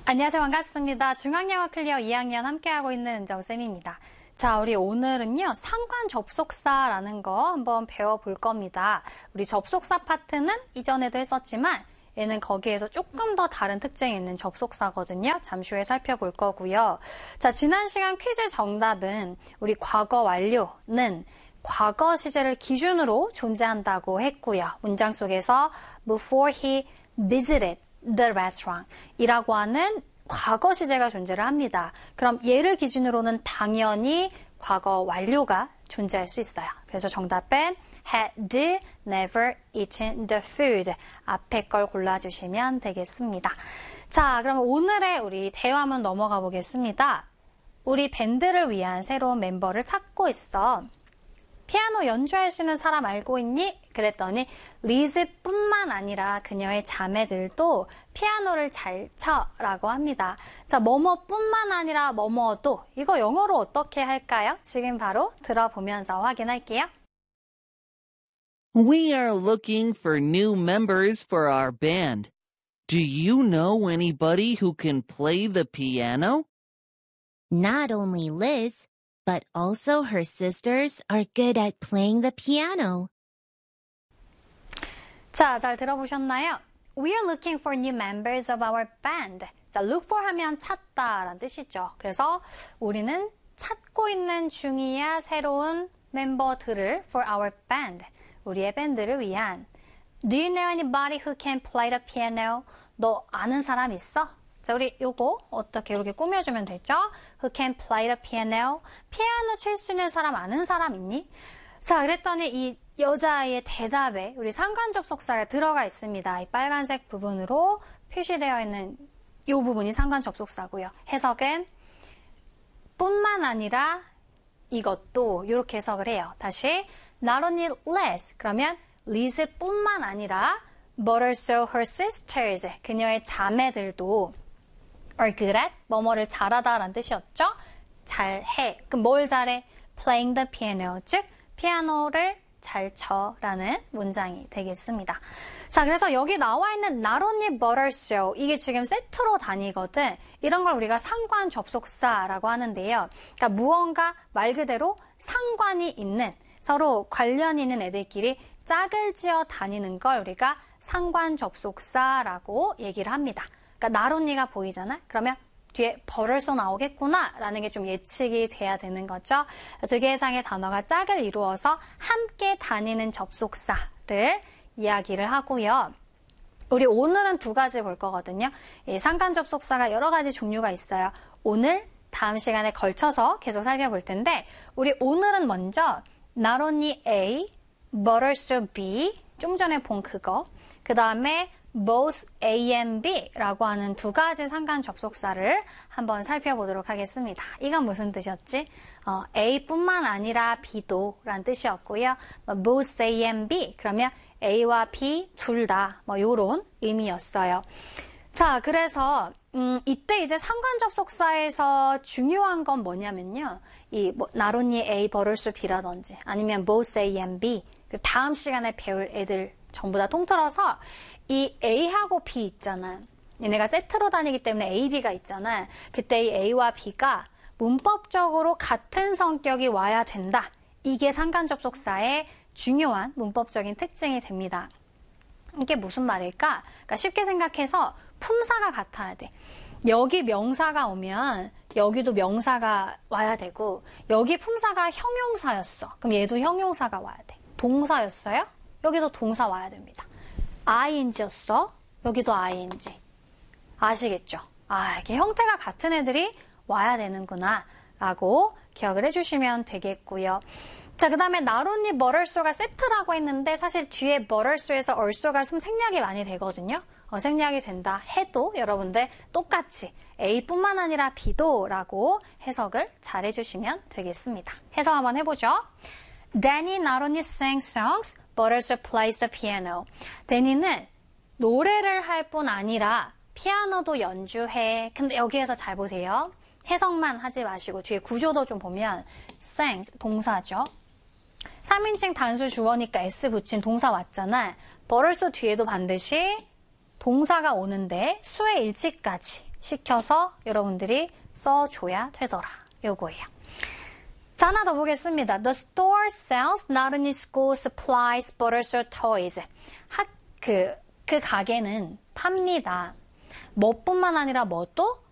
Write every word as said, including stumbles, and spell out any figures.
안녕하세요. 반갑습니다. 중앙영어 클리어 이 학년 함께하고 있는 은정쌤입니다. 자, 우리 오늘은요, 상관 접속사라는 거 한번 배워볼 겁니다. 우리 접속사 파트는 이전에도 했었지만 얘는 거기에서 조금 더 다른 특징이 있는 접속사거든요. 잠시 후에 살펴볼 거고요. 자, 지난 시간 퀴즈 정답은 우리 과거 완료는 과거 시제를 기준으로 존재한다고 했고요. 문장 속에서 before he visited the restaurant 이라고 하는 과거 시제가 존재를 합니다. 그럼 얘를 기준으로는 당연히 과거 완료가 존재할 수 있어요. 그래서 정답은 had never eaten the food. 앞에 걸 골라주시면 되겠습니다. 자, 그럼 오늘의 우리 대화문 넘어가 보겠습니다. 우리 밴드를 위한 새로운 멤버를 찾고 있어. 피아노 연주할 수 있는 사람 알고 있니? 그랬더니 리즈뿐만 아니라 그녀의 자매들도 피아노를 잘 쳐라고 합니다. 자, 뭐뭐뿐만 아니라 뭐뭐도 이거 영어로 어떻게 할까요? 지금 바로 들어보면서 확인할게요. We are looking for new members for our band. Do you know anybody who can play the piano? Not only Liz, but also her sisters are good at playing the piano. 자, 잘 들어보셨나요? We are looking for new members of our band. 자, look for 하면 찾다라는 뜻이죠. 그래서 우리는 찾고 있는 중이야 새로운 멤버들을 for our band. 우리의 밴드를 위한. Do you know anybody who can play the piano? 너 아는 사람 있어? 자, 우리 요거 어떻게 이렇게 꾸며주면 되죠? Who can play the piano? 피아노 칠 수 있는 사람 아는 사람 있니? 자, 그랬더니 이 여자아이의 대답에 우리 상관접속사가 들어가 있습니다. 이 빨간색 부분으로 표시되어 있는 이 부분이 상관접속사고요. 해석은 뿐만 아니라 이것도 이렇게 해석을 해요. 다시 Not only Liz 그러면 Liz뿐만 아니라 but also her sisters 그녀의 자매들도 are good at 뭐뭐를 잘하다 라는 뜻이었죠. 잘해. 그럼 뭘 잘해? Playing the piano 즉 피아노를 잘 쳐라는 문장이 되겠습니다. 자, 그래서 여기 나와 있는 not only but also 이게 지금 세트로 다니거든. 이런 걸 우리가 상관 접속사라고 하는데요. 그러니까 무언가 말 그대로 상관이 있는 서로 관련 있는 애들끼리 짝을 지어 다니는 걸 우리가 상관 접속사라고 얘기를 합니다. 그러니까 not only가 보이잖아? 그러면 뒤에 but also 나오겠구나 라는 게 좀 예측이 돼야 되는 거죠. 두 개 이상의 단어가 짝을 이루어서 함께 다니는 접속사를 이야기를 하고요. 우리 오늘은 두 가지 볼 거거든요. 이 상관 접속사가 여러 가지 종류가 있어요. 오늘, 다음 시간에 걸쳐서 계속 살펴볼 텐데 우리 오늘은 먼저 not only A, but also B 좀 전에 본 그거 그 다음에 both A and B라고 하는 두 가지 상관 접속사를 한번 살펴보도록 하겠습니다. 이건 무슨 뜻이었지? 어, A뿐만 아니라 B도 라는 뜻이었고요. both A and B 그러면 A와 B 둘 다 뭐 요런 의미였어요. 자, 그래서 음, 이때 이제 상관 접속사에서 중요한 건 뭐냐면요. 이 뭐, not only A, but also B라든지 아니면 both A and B 다음 시간에 배울 애들 전부 다 통틀어서 이 A하고 B 있잖아. 얘네가 세트로 다니기 때문에 A, B가 있잖아. 그때 이 A와 B가 문법적으로 같은 성격이 와야 된다. 이게 상관접속사의 중요한 문법적인 특징이 됩니다. 이게 무슨 말일까? 그러니까 쉽게 생각해서 품사가 같아야 돼. 여기 명사가 오면 여기도 명사가 와야 되고 여기 품사가 형용사였어. 그럼 얘도 형용사가 와야 돼. 동사였어요? 여기도 동사 와야 됩니다. 아이엔지였어? 여기도 아이엔지. 아시겠죠? 아, 이게 형태가 같은 애들이 와야 되는구나 라고 기억을 해주시면 되겠고요. 자, 그 다음에 not only but also가 세트라고 했는데 사실 뒤에 but also에서 also가 좀 생략이 많이 되거든요. 어, 생략이 된다 해도 여러분들 똑같이 A뿐만 아니라 B도 라고 해석을 잘 해주시면 되겠습니다. 해석 한번 해보죠. Danny not only sang songs but also plays the piano. 데니는 노래를 할 뿐 아니라 피아노도 연주해. 근데 여기에서 잘 보세요. 해석만 하지 마시고 뒤에 구조도 좀 보면 sang 동사죠. 삼 인칭 단수 주어니까 s 붙인 동사 왔잖아. but also 뒤에도 반드시 동사가 오는데 수의 일치까지 시켜서 여러분들이 써줘야 되더라. 요거예요. 자, 하나 더 보겠습니다. The store sells not only school supplies but also toys. 학, 그, 그 가게는 팝니다. 뭐뿐만 아니라 뭐 또?